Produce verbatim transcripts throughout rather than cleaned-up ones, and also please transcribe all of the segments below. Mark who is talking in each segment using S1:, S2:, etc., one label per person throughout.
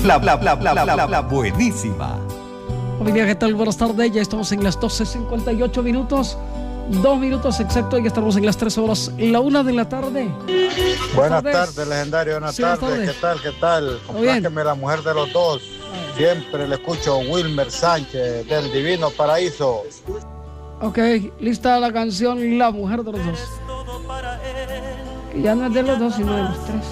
S1: La, la, la, la, la, la, la buenísima.
S2: Familia, ¿qué tal? Buenas tardes, ya estamos en las doce cincuenta y ocho minutos. Dos minutos exactos, ya estamos en las tres horas, la una de la tarde.
S3: Buenas tardes, legendario, buenas
S2: Sí,
S3: tardes.
S2: buenas tardes.
S3: ¿Qué tal? ¿Qué tal? Compláqueme la mujer de los dos. Siempre le escucho Wilmer Sánchez del Divino Paraíso.
S2: Ok, lista la canción La Mujer de los Dos. Que ya no es de los dos, sino de los tres.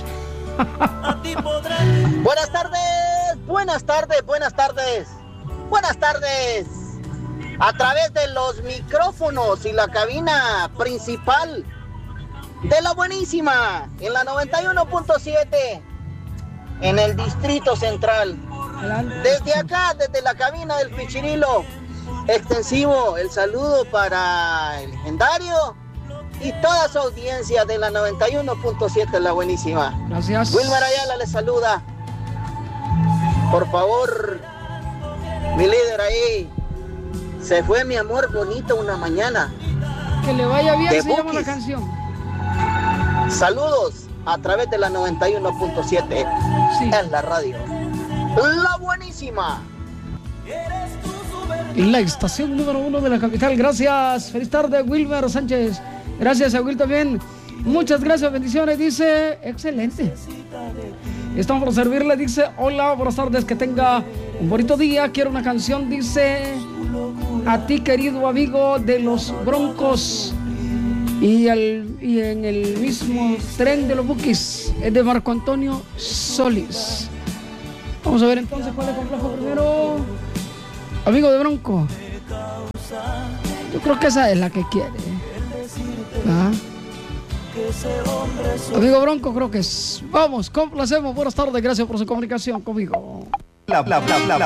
S4: Buenas tardes, buenas tardes, buenas tardes, buenas tardes. A través de los micrófonos y la cabina principal de la buenísima, en la noventa y uno punto siete, en el Distrito Central. Desde acá, desde la cabina del Pichirilo, extensivo el saludo para el legendario y toda su audiencia de la noventa y uno punto siete, la buenísima.
S2: Gracias.
S4: Wilmer Ayala les saluda. Por favor, mi líder ahí, se fue mi amor bonito una mañana.
S2: Que le vaya bien,
S4: De
S2: se llama la
S4: Bukis.
S2: canción.
S4: Saludos a través de la noventa y uno punto siete,
S2: Sí.
S4: en la radio. La buenísima.
S2: La estación número uno de la capital. Gracias. Feliz tarde, Wilmer Sánchez. Gracias a Will también. Muchas gracias, bendiciones. Dice, excelente. Estamos por servirle. Dice, hola, buenas tardes, que tenga un bonito día. Quiero una canción, dice, a ti, querido amigo de los Broncos. Y, al, y en el mismo tren de los Bukis. Es de Marco Antonio Solís. Vamos a ver entonces cuál es el complejo primero. Amigo de Bronco. Yo creo que esa es la que quiere. ¿Ah? Amigo Bronco, creo que es. Vamos, complacemos. Buenas tardes, gracias por su comunicación conmigo.
S1: La, la, la, la,